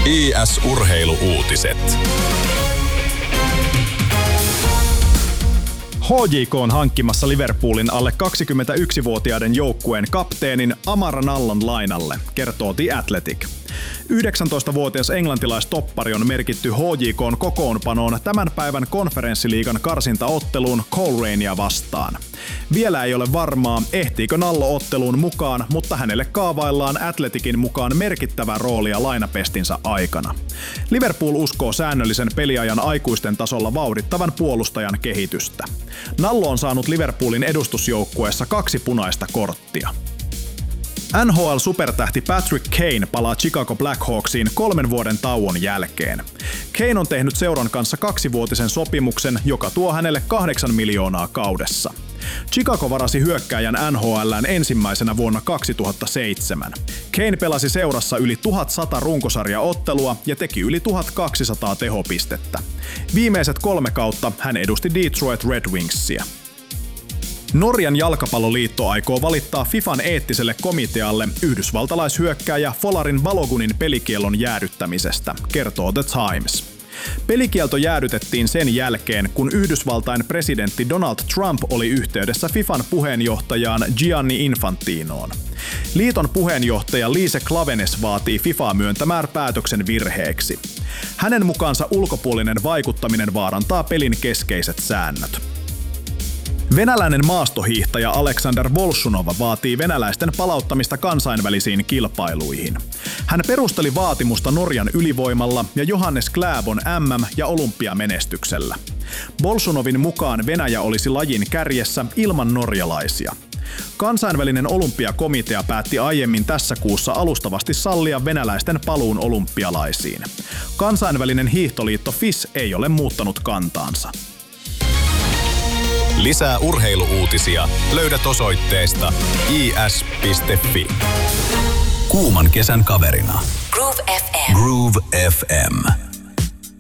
IS-urheilu-uutiset. HJK on hankkimassa Liverpoolin alle 21-vuotiaiden joukkueen kapteenin Amara Nallon lainalle, kertoo The Athletic. 19-vuotias englantilaistoppari on merkitty HJK:n kokoonpanoon tämän päivän konferenssiliigan karsintaotteluun Colerainea vastaan. Vielä ei ole varmaa, ehtiikö Nallo otteluun mukaan, mutta hänelle kaavaillaan Athleticin mukaan merkittävää roolia lainapestinsä aikana. Liverpool uskoo säännöllisen peliajan aikuisten tasolla vauhdittavan puolustajan kehitystä. Nallo on saanut Liverpoolin edustusjoukkueessa 2 punaista korttia. NHL-supertähti Patrick Kane palaa Chicago Blackhawksiin 3 vuoden tauon jälkeen. Kane on tehnyt seuran kanssa 2-vuotisen sopimuksen, joka tuo hänelle 8 miljoonaa kaudessa. Chicago varasi hyökkääjän NHL:ään ensimmäisenä vuonna 2007. Kane pelasi seurassa yli 1100 runkosarjaottelua ja teki yli 1200 tehopistettä. Viimeiset 3 kautta hän edusti Detroit Red Wingsia. Norjan jalkapalloliitto aikoo valittaa FIFAn eettiselle komitealle yhdysvaltalaishyökkääjä Folarin Balogunin pelikiellon jäädyttämisestä, kertoo The Times. Pelikielto jäädytettiin sen jälkeen, kun Yhdysvaltain presidentti Donald Trump oli yhteydessä FIFAn puheenjohtajaan Gianni Infantinoon. Liiton puheenjohtaja Lise Klavenes vaatii FIFAa myöntämään päätöksen virheeksi. Hänen mukaansa ulkopuolinen vaikuttaminen vaarantaa pelin keskeiset säännöt. Venäläinen maastohiihtäjä Aleksander Bolshunov vaatii venäläisten palauttamista kansainvälisiin kilpailuihin. Hän perusteli vaatimusta Norjan ylivoimalla ja Johannes Klæbon MM- ja olympiamenestyksellä. Bolshunovin mukaan Venäjä olisi lajin kärjessä ilman norjalaisia. Kansainvälinen olympiakomitea päätti aiemmin tässä kuussa alustavasti sallia venäläisten paluun olympialaisiin. Kansainvälinen hiihtoliitto FIS ei ole muuttanut kantaansa. Lisää urheilu-uutisia löydät osoitteesta is.fi. Kuuman kesän kaverina. Groove FM. Groove FM.